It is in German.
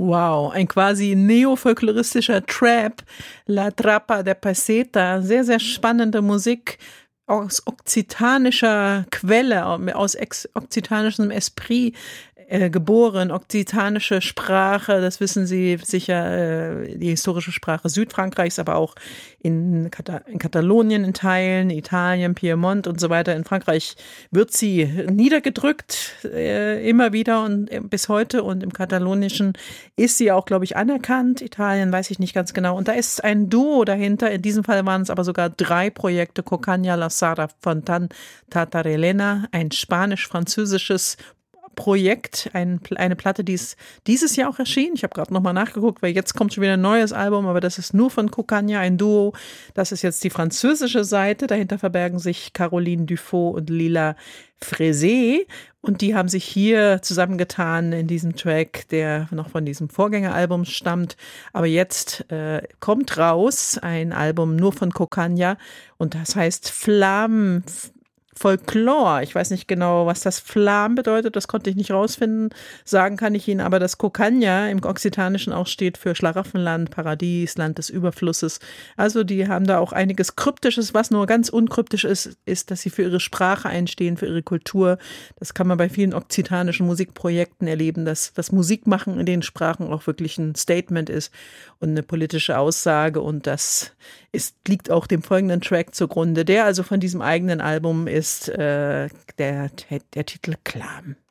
Wow, ein quasi neofolkloristischer Trap, La Trappa de Peseta, sehr, sehr spannende Musik aus okzitanischer Quelle, aus okzitanischem Esprit geboren, okzitanische Sprache, das wissen Sie sicher, die historische Sprache Südfrankreichs, aber auch in Katalonien in Teilen, Italien, Piemont und so weiter. In Frankreich wird sie niedergedrückt, immer wieder und bis heute, und im Katalonischen ist sie auch, glaube ich, anerkannt. Italien weiß ich nicht ganz genau. Und da ist ein Duo dahinter. In diesem Fall waren es aber sogar 3 Projekte. Cocaña La Sara Fontan Tatarelena, ein spanisch-französisches Projekt, eine Platte, die ist dieses Jahr auch erschienen. Ich habe gerade nochmal nachgeguckt, weil jetzt kommt schon wieder ein neues Album, aber das ist nur von Cocaña, ein Duo. Das ist jetzt die französische Seite. Dahinter verbergen sich Caroline Dufaux und Lila Frezé. Und die haben sich hier zusammengetan in diesem Track, der noch von diesem Vorgängeralbum stammt. Aber jetzt kommt raus ein Album nur von Cocaña und das heißt Flamme Folklore. Ich weiß nicht genau, was das Flam bedeutet, das konnte ich nicht rausfinden. Sagen kann ich Ihnen aber, dass Cocaña im Okzitanischen auch steht für Schlaraffenland, Paradies, Land des Überflusses. Also die haben da auch einiges Kryptisches. Was nur ganz unkryptisch ist, ist, dass sie für ihre Sprache einstehen, für ihre Kultur. Das kann man bei vielen okzitanischen Musikprojekten erleben, dass das Musikmachen in den Sprachen auch wirklich ein Statement ist und eine politische Aussage, und das liegt auch dem folgenden Track zugrunde, der also von diesem eigenen Album ist, der Titel Clam.